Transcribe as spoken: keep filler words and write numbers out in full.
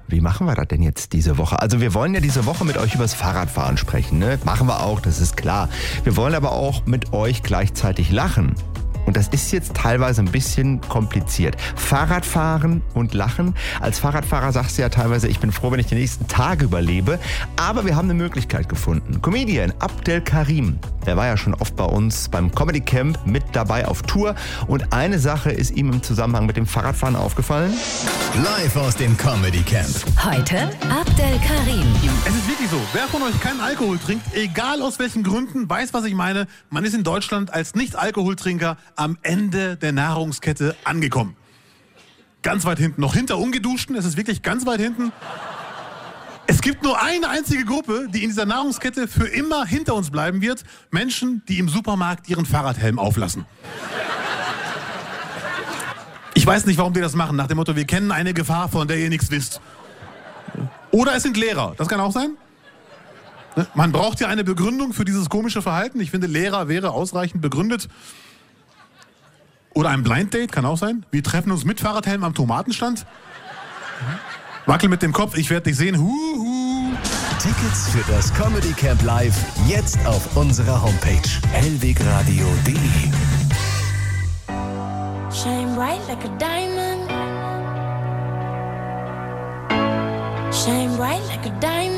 Wie machen wir das denn jetzt diese Woche? Also wir wollen ja diese Woche mit euch übers Fahrradfahren sprechen, ne? Machen wir auch, das ist klar. Wir wollen aber auch mit euch gleichzeitig lachen. Und das ist jetzt teilweise ein bisschen kompliziert. Fahrradfahren und Lachen. Als Fahrradfahrer sagst du ja teilweise, ich bin froh, wenn ich die nächsten Tage überlebe. Aber wir haben eine Möglichkeit gefunden. Comedian Abdel Karim, der war ja schon oft bei uns beim Comedy Camp mit dabei auf Tour. Und eine Sache ist ihm im Zusammenhang mit dem Fahrradfahren aufgefallen. Live aus dem Comedy Camp. Heute Abdel Karim. Es ist wirklich so, wer von euch keinen Alkohol trinkt, egal aus welchen Gründen, weiß, was ich meine. Man ist in Deutschland als Nicht-Alkoholtrinker am Ende der Nahrungskette angekommen. Ganz weit hinten, noch hinter Ungeduschten, es ist wirklich ganz weit hinten. Es gibt nur eine einzige Gruppe, die in dieser Nahrungskette für immer hinter uns bleiben wird. Menschen, die im Supermarkt ihren Fahrradhelm auflassen. Ich weiß nicht, warum die das machen, nach dem Motto, wir kennen eine Gefahr, von der ihr nichts wisst. Oder es sind Lehrer, das kann auch sein. Man braucht ja eine Begründung für dieses komische Verhalten. Ich finde, Lehrer wäre ausreichend begründet. Oder ein Blind Date, kann auch sein. Wir treffen uns mit Fahrradhelm am Tomatenstand. Wackel mit dem Kopf, ich werde dich sehen. Huhu. Tickets für das Comedy Camp Live jetzt auf unserer Homepage hellwegradio punkt de. Shine bright like a diamond. Shine bright like a diamond.